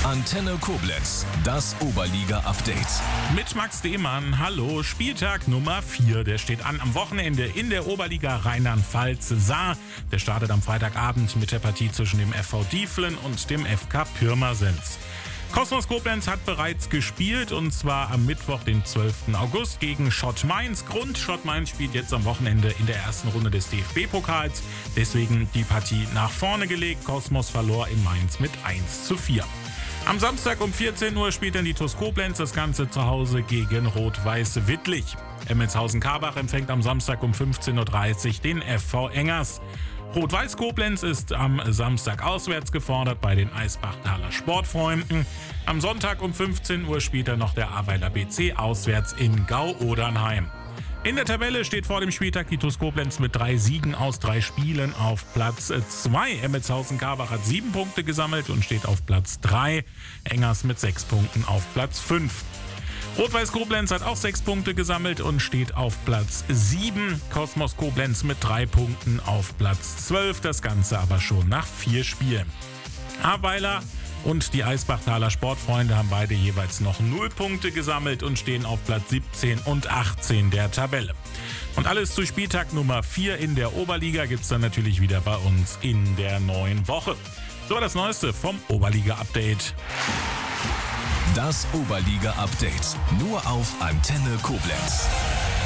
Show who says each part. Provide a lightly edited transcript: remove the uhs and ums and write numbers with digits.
Speaker 1: Antenne Koblenz, das Oberliga-Update.
Speaker 2: Mit Max Demann, hallo. Spieltag Nummer 4, der steht an am Wochenende in der Oberliga Rheinland-Pfalz-Saar. Der startet am Freitagabend mit der Partie zwischen dem FV Dieflen und dem FK Pirmasens. Kosmos Koblenz hat bereits gespielt und zwar am Mittwoch, den 12. August gegen Schott Mainz. Schott Mainz spielt jetzt am Wochenende in der ersten Runde des DFB-Pokals. Deswegen die Partie nach vorne gelegt. Kosmos verlor in Mainz mit 1:4. Am Samstag um 14 Uhr spielt dann die TuS Koblenz das Ganze zu Hause gegen Rot-Weiß Wittlich. Emmelshausen-Karbach empfängt am Samstag um 15:30 Uhr den FV Engers. Rot-Weiß Koblenz ist am Samstag auswärts gefordert bei den Eisbachtaler Sportfreunden. Am Sonntag um 15 Uhr spielt dann noch der Ahrweiler BC auswärts in Gau-Odernheim. In der Tabelle steht vor dem Spieltag die TuS Koblenz mit 3 Siegen aus 3 Spielen auf Platz 2. Emmelshausen-Karbach hat 7 Punkte gesammelt und steht auf Platz 3. Engers mit 6 Punkten auf Platz 5. Rot-Weiß Koblenz hat auch 6 Punkte gesammelt und steht auf Platz 7. Kosmos Koblenz mit 3 Punkten auf Platz 12. Das Ganze aber schon nach 4 Spielen. Ahrweiler und die Eisbachtaler Sportfreunde haben beide jeweils noch 0 Punkte gesammelt und stehen auf Platz 17 und 18 der Tabelle. Und alles zu Spieltag Nummer 4 in der Oberliga gibt es dann natürlich wieder bei uns in der neuen Woche. So, das Neueste vom Oberliga-Update.
Speaker 1: Das Oberliga-Update nur auf Antenne Koblenz.